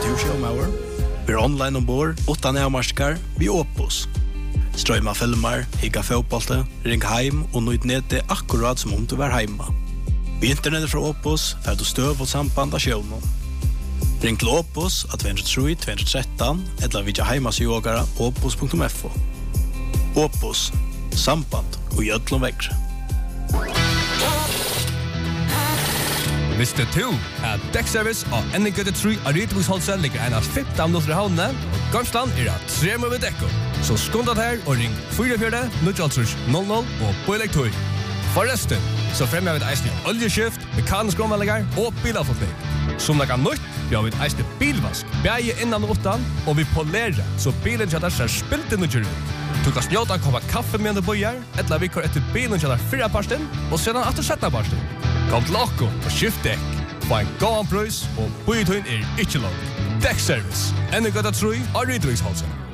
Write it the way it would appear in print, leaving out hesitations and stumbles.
turshowmauer. Vi online ombord, utan avmarskar, vi Opus. Strøyma filmer, higga fotbollte, ring heim og nøyd nede akkurat som om du var heima. Vi internettet fra Opus får du støv og samband av sjøvnen. Ring til Opus at 203-213 eller vidja heimasjågara opus.fo. Opus, samband og gjødlom vekkre. Visste du at Dekkservice og NG3 av Rytebruksholset ligger en av 15 minutter i havnene, og Garmsland at 3 med dekko. Så skundat her og ring 44-900 og på elektor. Forresten, så fremmer vi et eisende oljeskift, mekanisk omvallinger og bilavfotning. Som det kan nytt, vi har vi et eisende bilvask, beie innan og utan, og vi polerer, så bilen kjøtter ser spilt inn og kjører ut. Du kan snjåta koppa kaffe med under bøyer, eller vi kör etter bilen kjøtter 4 parsten, og sedan etter 17 parsten. Kom til okko og skift dekk. Få en gåan prøys, og bøyetøyen ikke langt. Dekkservice. NG3 av Rytebruksholset.